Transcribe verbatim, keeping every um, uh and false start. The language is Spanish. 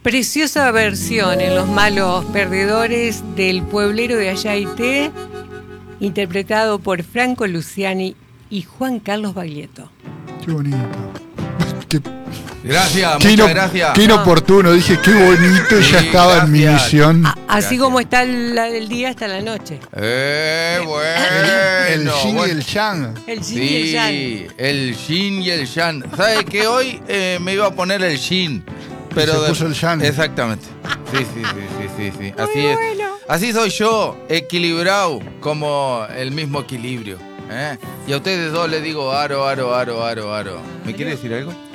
Preciosa versión en Los Malos Perdedores del Pueblero de Ayaité, interpretado por Franco Luciani y Juan Carlos Baglietto. Qué bonito. Qué, gracias, qué muchas ino, gracias. Qué inoportuno, dije qué bonito, sí, ya estaba gracias. en mi misión. A, así Gracias. como está el, el día, está la noche. Eh, bueno. El yin bueno. y el yang. El yin y el yang. Sí, el yin y el yang. ¿Sabes que hoy eh, me iba a poner el yin? Pero se de- puso el yang. Exactamente. Sí, sí, sí, sí, sí, sí. Así Muy es. bueno. Así soy yo, equilibrado como el mismo equilibrio. ¿eh? Y a ustedes dos les digo aro, aro, aro, aro, aro. ¿Me quiere decir algo?